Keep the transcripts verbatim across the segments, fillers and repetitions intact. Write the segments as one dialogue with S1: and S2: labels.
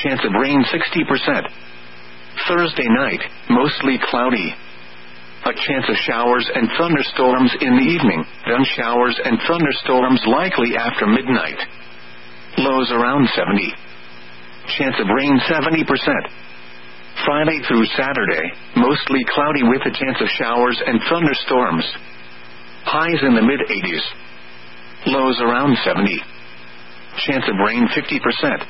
S1: chance of rain sixty percent. Thursday night, mostly cloudy. A chance of showers and thunderstorms in the evening, then showers and thunderstorms likely after midnight. Lows around seventy. Chance of rain seventy percent. Friday through Saturday, mostly cloudy with a chance of showers and thunderstorms. Highs in the mid-eighties. Lows around seventy. Chance of rain fifty percent.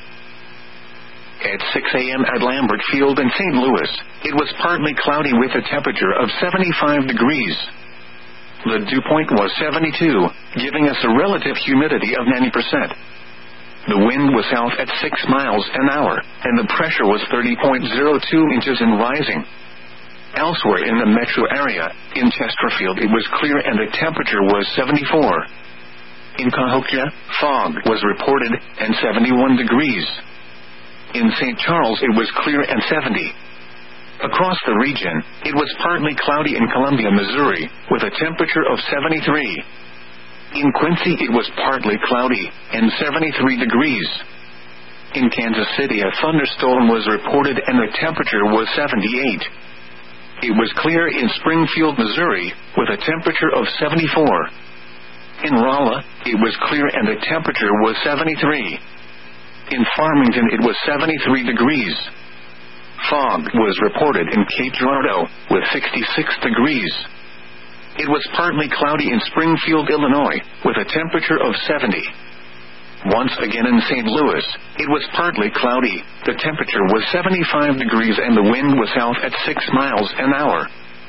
S1: At six a.m. at Lambert Field in Saint Louis, it was partly cloudy with a temperature of seventy-five degrees. The dew point was seventy-two, giving us a relative humidity of ninety percent. The wind was south at six miles an hour, and the pressure was thirty point zero two inches and rising. Elsewhere in the metro area, in Chesterfield it was clear and the temperature was seventy-four. In Cahokia, fog was reported, and seventy-one degrees. In Saint Charles it was clear and seventy. Across the region, it was partly cloudy in Columbia, Missouri, with a temperature of seventy-three. In Quincy it was partly cloudy, and seventy-three degrees. In Kansas City a thunderstorm was reported and the temperature was seventy-eight. It was clear in Springfield, Missouri, with a temperature of seventy-four. In Rolla, it was clear and the temperature was seventy-three. In Farmington it was seventy-three degrees. Fog was reported in Cape Girardeau, with sixty-six degrees. It was partly cloudy in Springfield, Illinois, with a temperature of seventy. Once again in Saint Louis, it was partly cloudy, the temperature was seventy-five degrees and the wind was south at six miles an hour.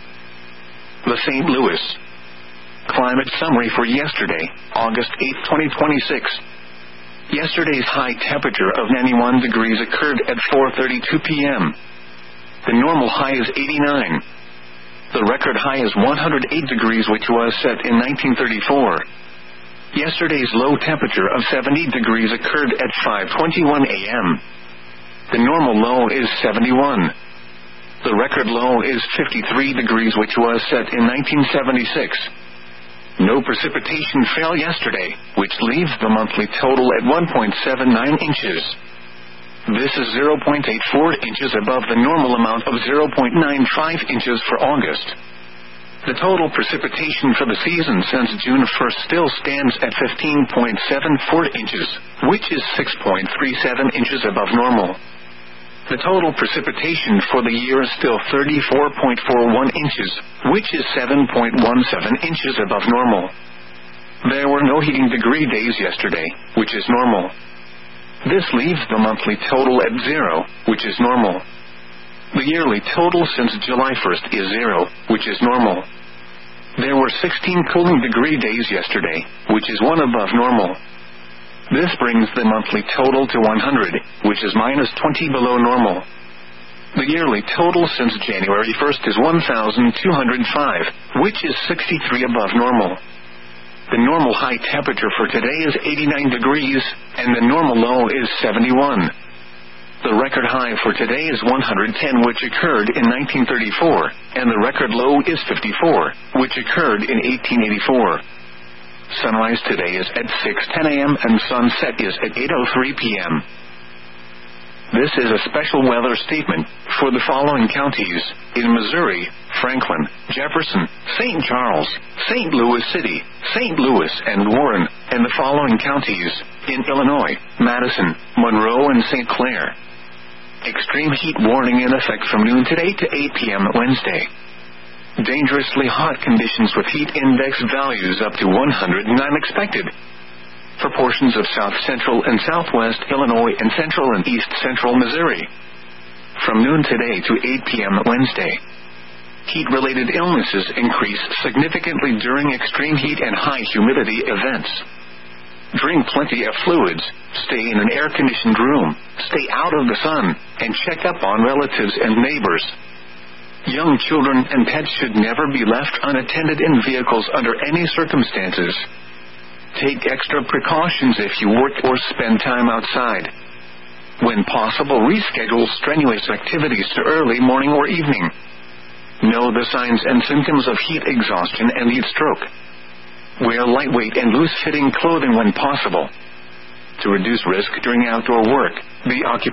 S1: The Saint Louis Climate Summary for yesterday, August eighth, twenty twenty-six. Yesterday's high temperature of ninety-one degrees occurred at four thirty-two p.m. The normal high is eighty-nine. The record high is one hundred eight degrees, which was set in nineteen thirty-four. Yesterday's low temperature of seventy degrees occurred at five twenty-one a.m. The normal low is seventy-one. The record low is fifty-three degrees, which was set in nineteen seventy-six. No precipitation fell yesterday, which leaves the monthly total at one point seven nine inches. This is zero point eight four inches above the normal amount of zero point nine five inches for August. The total precipitation for the season since June first still stands at fifteen point seven four inches, which is six point three seven inches above normal. The total precipitation for the year is still thirty-four point four one inches, which is seven point one seven inches above normal. There were no heating degree days yesterday, which is normal. This leaves the monthly total at zero, which is normal. The yearly total since July first is zero, which is normal. There were sixteen cooling degree days yesterday, which is one above normal. This brings the monthly total to one hundred, which is minus twenty below normal. The yearly total since January first is one thousand two hundred five, which is sixty-three above normal. The normal high temperature for today is eighty-nine degrees, and the normal low is seventy-one. The record high for today is one hundred ten, which occurred in nineteen thirty-four, and the record low is fifty-four, which occurred in eighteen eighty-four. Sunrise today is at six ten a.m. and sunset is at eight oh three p.m. This is a special weather statement for the following counties: in Missouri, Franklin, Jefferson, Saint Charles, Saint Louis City, Saint Louis and Warren, and the following counties: in Illinois, Madison, Monroe and Saint Clair. Extreme heat warning in effect from noon today to eight p.m. Wednesday. Dangerously hot conditions with heat index values up to one hundred nine expected for portions of south central and southwest Illinois and central and east central Missouri. From noon today to eight p.m. Wednesday. Heat-related illnesses increase significantly during extreme heat and high humidity events. Drink plenty of fluids, stay in an air-conditioned room, stay out of the sun, and check up on relatives and neighbors. Young children and pets should never be left unattended in vehicles under any circumstances. Take extra precautions if you work or spend time outside. When possible, reschedule strenuous activities to early morning or evening. Know the signs and symptoms of heat exhaustion and heat stroke. Wear lightweight and loose-fitting clothing when possible. To reduce risk during outdoor work, be occupied